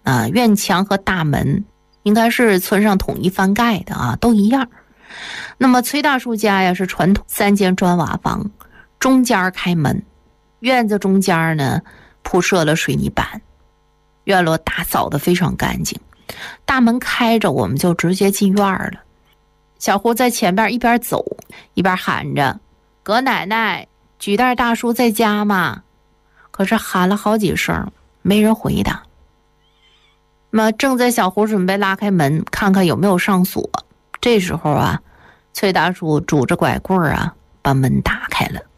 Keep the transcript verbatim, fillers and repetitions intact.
啊，院墙和大门应该是村上统一翻盖的啊，都一样。那么崔大叔家呀是传统三间砖瓦房，中间开门，院子中间呢铺设了水泥板，院落打扫得非常干净，大门开着，我们就直接进院了。小胡在前边一边走一边喊着：“葛奶奶，举袋大叔在家吗？”可是喊了好几声，没人回答。那么正在小胡准备拉开门看看有没有上锁，这时候啊，崔大叔拄着拐棍啊把门打开了。